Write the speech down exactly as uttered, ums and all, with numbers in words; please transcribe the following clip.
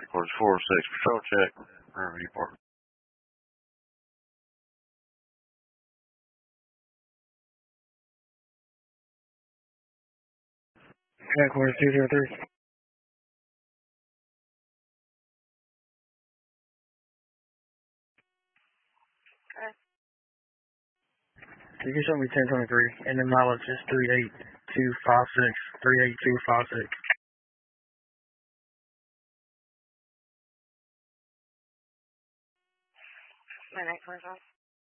Headquarters four oh six, patrol check, Riverview Park. Headquarters two zero three. Okay. You can show me ten twenty-three, and the mileage is three eight two five six, three eight two five six. My night twenty-five.